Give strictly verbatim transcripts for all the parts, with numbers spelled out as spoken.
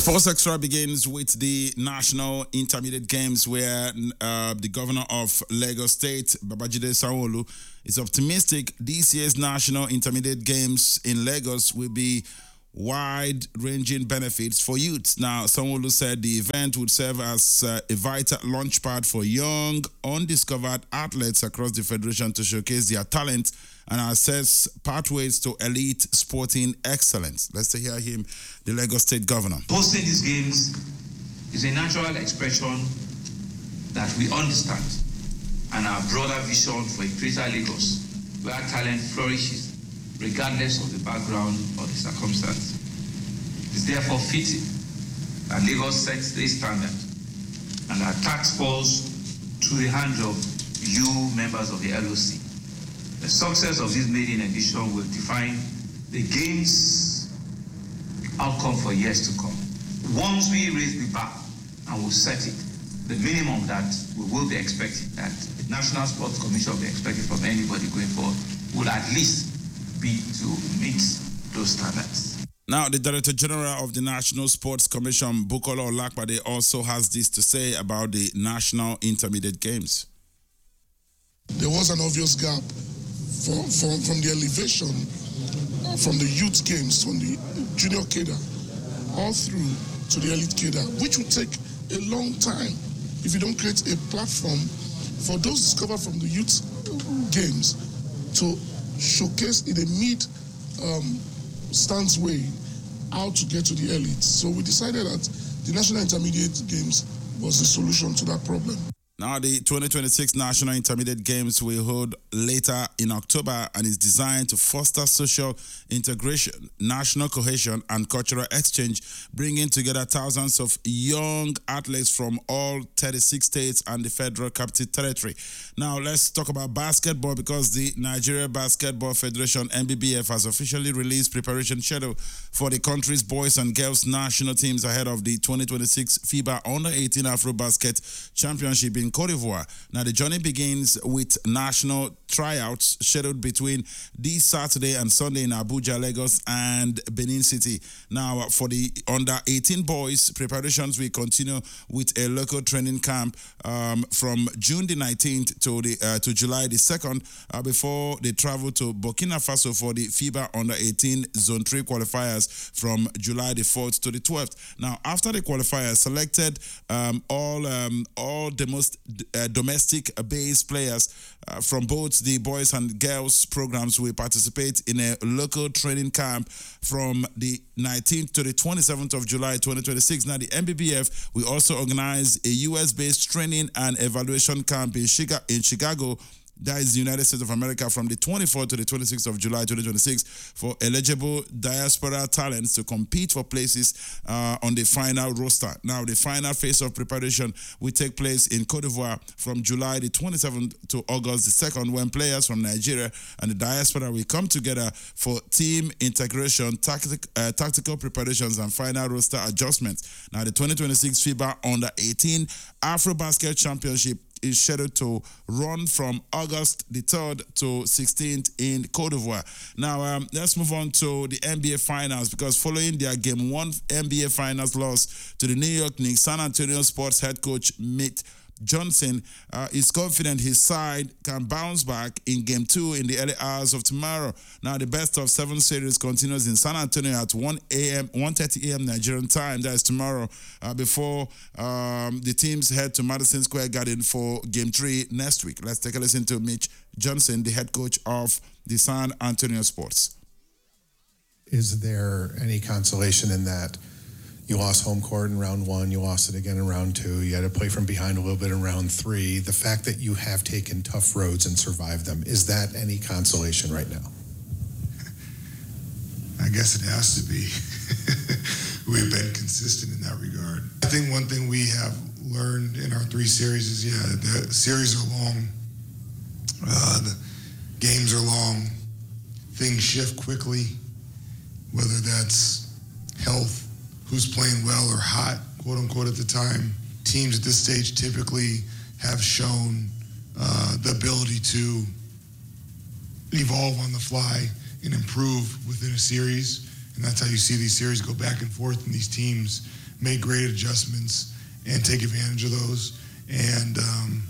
Sports Extra begins with the National Intermediate Games, where uh, the governor of Lagos State, Babajide Sanwo-Olu, is optimistic this year's National Intermediate Games in Lagos will be wide-ranging benefits for youths. Now, Sanwo-Olu said the event would serve as uh, a vital launchpad for young, undiscovered athletes across the federation to showcase their talent and assess pathways to elite sporting excellence. Let's hear him, the Lagos State Governor. Hosting these games is a natural expression that we understand and our broader vision for a greater Lagos where talent flourishes regardless of the background or the circumstance. It is therefore fitting that Lagos sets this standard and our task falls to the hands of you members of the L O C. The success of this maiden edition will define the game's outcome for years to come. Once we raise the bar and we set it, the minimum that we will be expecting, that the National Sports Commission will be expecting from anybody going forward, will at least be to meet those standards. Now, the Director General of the National Sports Commission, Bukola Olakpade, also has this to say about the National Intermediate Games. There was an obvious gap from, from, from the elevation from the youth games, from the junior cadre, all through to the elite cadre, which will take a long time if you don't create a platform for those discovered from the youth games to showcase in a mid um, stance way how to get to the elites. So we decided that the National Intermediate Games was the solution to that problem. Now, the twenty twenty-six National Intermediate Games will hold later in October and is designed to foster social integration, national cohesion, and cultural exchange, bringing together thousands of young athletes from all thirty-six states and the Federal Capital Territory. Now, let's talk about basketball, because the Nigeria Basketball Federation, N B B F, has officially released preparation schedule for the country's boys and girls national teams ahead of the twenty twenty-six FIBA Under eighteen AfroBasket Championship in Cote d'Ivoire. Now, the journey begins with national tryouts scheduled between this Saturday and Sunday in Abuja, Lagos, and Benin City. Now, for the under eighteen boys, preparations will continue with a local training camp um, from June the nineteenth to the uh, to July the second uh, before they travel to Burkina Faso for the FIBA Under eighteen Zone three qualifiers from July the fourth to the twelfth. Now, after the qualifiers, selected um, all um, all the most uh, domestic-based players uh, from both the boys and girls programs will participate in a local training camp from the nineteenth to the twenty-seventh of July twenty twenty-six. Now, the N B B F will also organize a U S-based training and evaluation camp in Chicago, in Chicago, that is the United States of America, from the twenty-fourth to the twenty-sixth of July twenty twenty-six for eligible diaspora talents to compete for places uh, on the final roster. Now, the final phase of preparation will take place in Cote d'Ivoire from July the twenty-seventh to August the second, when players from Nigeria and the diaspora will come together for team integration, tactic, uh, tactical preparations, and final roster adjustments. Now, the twenty twenty-six FIBA Under eighteen AfroBasket Championship is scheduled to run from August the third to sixteenth in Cote d'Ivoire. Now, um, let's move on to the N B A Finals, because following their Game one N B A Finals loss to the New York Knicks, San Antonio Spurs head coach Mitch Johnson uh, is confident his side can bounce back in Game two in the early hours of tomorrow. Now, the best of seven series continues in San Antonio at one a.m., one thirty a.m. Nigerian time. That is tomorrow, uh, before um, the teams head to Madison Square Garden for Game three next week. Let's take a listen to Mitch Johnson, the head coach of the San Antonio Spurs. Is there any consolation in that? You lost home court in round one. You lost it again in round two. You had to play from behind a little bit in round three. The fact that you have taken tough roads and survived them, is that any consolation right now? I guess it has to be. We've been consistent in that regard. I think one thing we have learned in our three series is, yeah, the series are long. Uh, the games are long. Things shift quickly, whether that's health, who's playing well or hot, quote unquote, at the time. Teams at this stage typically have shown uh, the ability to evolve on the fly and improve within a series. And that's how you see these series go back and forth, and these teams make great adjustments and take advantage of those. And um,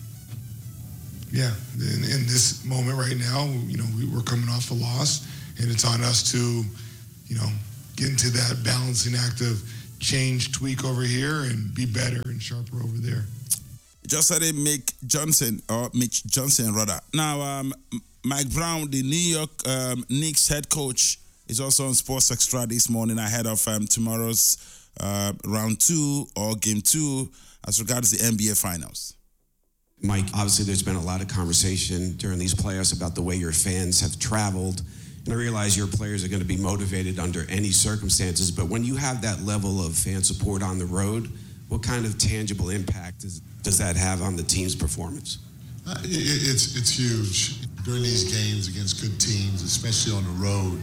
yeah, in, in this moment right now, you know, we, we're coming off a loss, and it's on us to, you know, get into that balancing act of change, tweak over here, and be better and sharper over there. Just said it, Mick Johnson, or Mitch Johnson, rather. Now, um, Mike Brown, the New York um, Knicks head coach, is also on Sports Extra this morning ahead of um, tomorrow's uh, round two or game two as regards the N B A Finals. Mike, obviously there's been a lot of conversation during these playoffs about the way your fans have traveled. And I realize your players are going to be motivated under any circumstances, but when you have that level of fan support on the road, what kind of tangible impact does, does that have on the team's performance? Uh, it, it's, it's huge. During these games against good teams, especially on the road,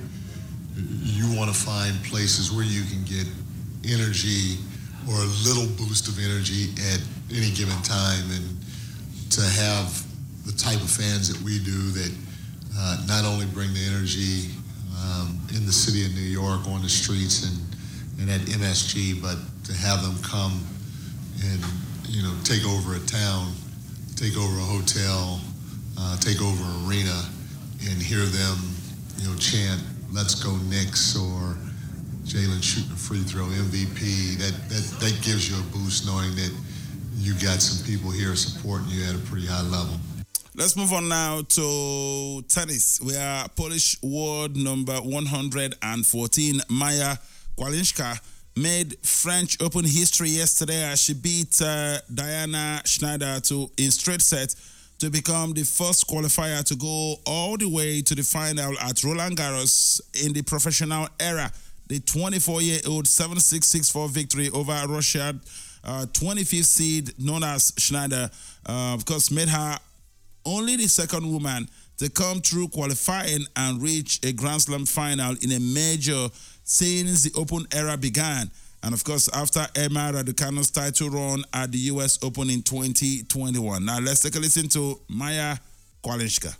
you want to find places where you can get energy or a little boost of energy at any given time. And to have the type of fans that we do that uh, not only bring the energy um, in the city of New York on the streets and, and at M S G, but to have them come and, you know, take over a town, take over a hotel, uh, take over an arena, and hear them, you know, chant, "Let's go Knicks," or Jalen shooting a free throw, M V P. That, that, that gives you a boost knowing that you got some people here supporting you at a pretty high level. Let's move on now to tennis, where Polish world number one hundred fourteen, Maja Kłaniczka, made French Open history yesterday as she beat uh, Diana Schneider to in straight set to become the first qualifier to go all the way to the final at Roland Garros in the professional era. The twenty-four-year-old seven six, six four victory over Russia uh, twenty-fifth seed known as Schneider, uh, of course, made her only the second woman to come through qualifying and reach a Grand Slam final in a major since the Open era began. And of course, after Emma Raducanu's title run at the U S Open in twenty twenty-one. Now let's take a listen to Maja Kłaniczka.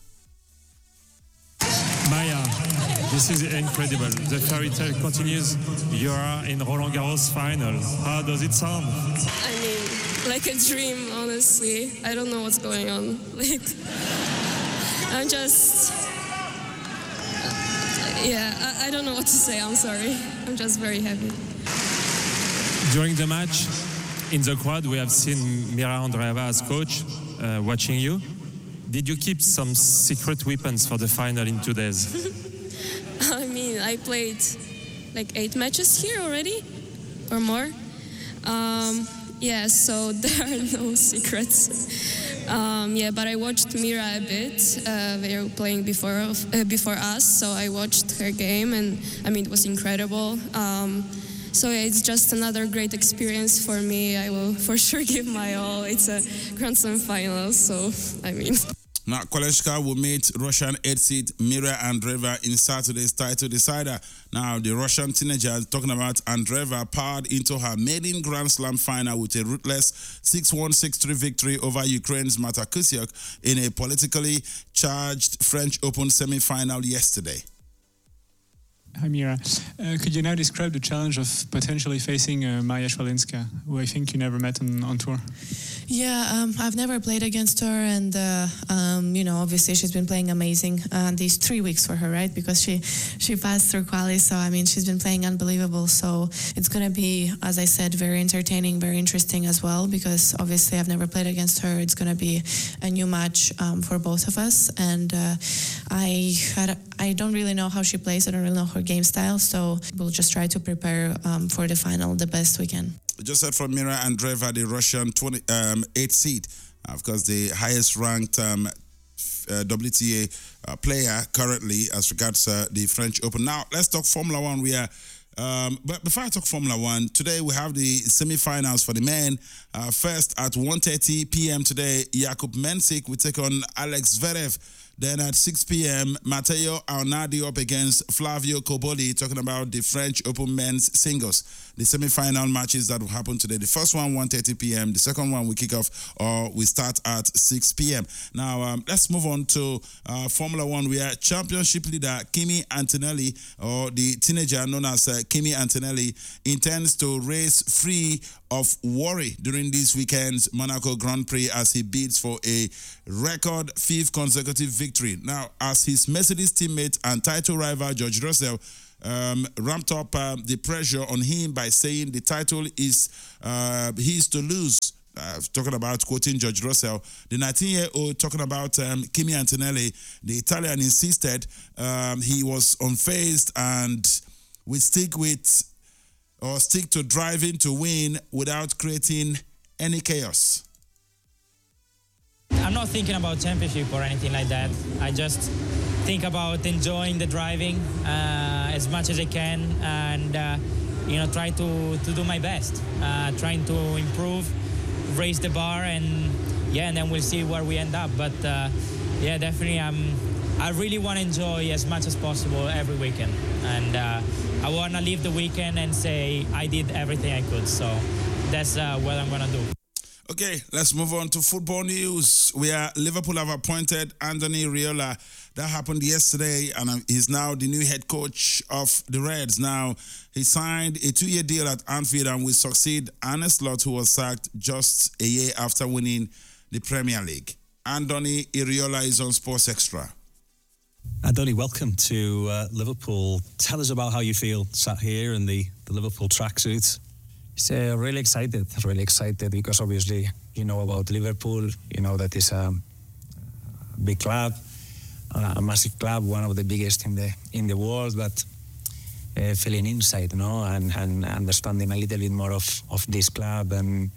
Maja, this is incredible. The fairy tale continues. You are in Roland Garros final. How does it sound? I mean, like a dream, honestly. I don't know what's going on. Like, I'm just, yeah, I, I don't know what to say. I'm sorry. I'm just very happy. During the match, in the crowd, we have seen Mira Andreeva as coach uh, watching you. Did you keep some secret weapons for the final in two days? I mean, I played like eight matches here already, or more. Um, yeah, so there are no secrets. Um, yeah, but I watched Mira a bit. Uh, they were playing before uh, before us, so I watched her game, and I mean, it was incredible. Um, so yeah, it's just another great experience for me. I will for sure give my all. It's a Grand Slam final, so I mean. Now, Kłaniczka will meet Russian eighth seed Mira Andreeva in Saturday's title decider. Now, the Russian teenager, talking about Andreeva, powered into her maiden Grand Slam final with a ruthless six one, six three victory over Ukraine's Marta Kusiak in a politically charged French Open semi-final yesterday. Hi, Mira. Uh, could you now describe the challenge of potentially facing uh, Maja Kłaniczka, who I think you never met on, on tour? Yeah, um, I've never played against her, and uh, um, you know, obviously she's been playing amazing uh, these three weeks for her, right? Because she she passed through quali, so I mean, she's been playing unbelievable. So it's gonna be, as I said, very entertaining, very interesting as well. Because obviously I've never played against her. It's gonna be a new match um, for both of us, and uh, I had I don't really know how she plays. I don't really know her game style, so we'll just try to prepare um, for the final the best we can. Just said from Mira Andreeva, the Russian twenty, um, eighth seed, of course, the highest ranked um, uh, W T A uh, player currently as regards uh, the French Open. Now, let's talk Formula One. We are, um, but before I talk Formula One, today we have the semi-finals for the men. Uh, first, at one thirty p.m. today, Jakub Mensik will take on Alex Zverev. Then at six p.m., Matteo Arnaldo up against Flavio Cobolli, talking about the French Open men's singles. The semi-final matches that will happen today. The first one, one thirty p.m. The second one, we kick off, or we start at six p.m. Now, um, let's move on to uh, Formula One, where championship leader Kimi Antonelli, or the teenager known as uh, Kimi Antonelli, intends to race free of worry during this weekend's Monaco Grand Prix as he bids for a record fifth consecutive victory. Now, as his Mercedes teammate and title rival George Russell um, ramped up uh, the pressure on him by saying the title is uh, his to lose. Uh, talking about quoting George Russell, the nineteen-year-old talking about um, Kimi Antonelli, the Italian insisted um, he was unfazed and would stick with or stick to driving to win without creating any chaos. I'm not thinking about championship or anything like that. I just think about enjoying the driving uh, as much as I can, and uh, you know, try to to do my best, uh, trying to improve, raise the bar, and yeah, and then we'll see where we end up. But uh, yeah, definitely, I'm. I really want to enjoy as much as possible every weekend, and uh, I want to leave the weekend and say I did everything I could. So that's uh, what I'm gonna do. Okay, let's move on to football news, where Liverpool have appointed Andoni Iraola. That happened yesterday, and he's now the new head coach of the Reds. Now, he signed a two-year deal at Anfield and will succeed Arne Slot, who was sacked just a year after winning the Premier League. Andoni Iraola is on Sports Extra. Andoni, welcome to uh, Liverpool. Tell us about how you feel sat here in the, the Liverpool tracksuit. It's uh, really excited, really excited because obviously you know about Liverpool, you know that is a big club, a massive club, one of the biggest in the in the world, but uh, feeling inside, you know, and, and understanding a little bit more of, of this club. And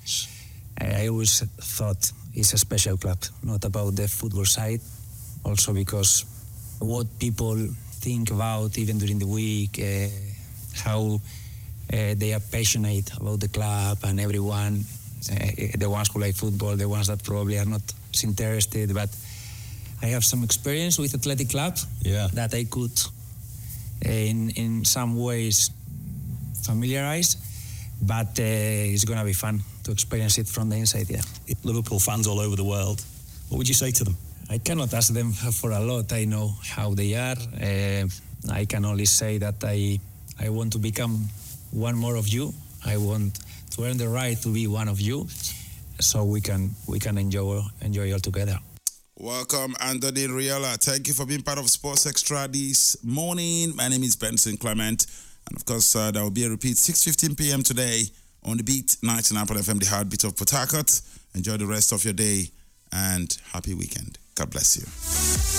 I always thought it's a special club, not about the football side, also because what people think about even during the week, uh, how Uh, they are passionate about the club and everyone, uh, the ones who like football, the ones that probably are not interested. But I have some experience with Athletic Club yeah. that I could, uh, in in some ways, familiarize. But uh, it's going to be fun to experience it from the inside. Yeah. Liverpool fans all over the world. What would you say to them? I cannot ask them for a lot. I know how they are. Uh, I can only say that I I want to become one more of you. I want to earn the right to be one of you, so we can we can enjoy enjoy all together. Welcome, Andoni Iraola. Thank you for being part of Sports Extra this morning. My name is Benson Clement, and of course, uh, there will be a repeat six fifteen p.m. today on the Beat ninety-nine point F M, the heartbeat of Port Harcourt. Enjoy the rest of your day and happy weekend. God bless you.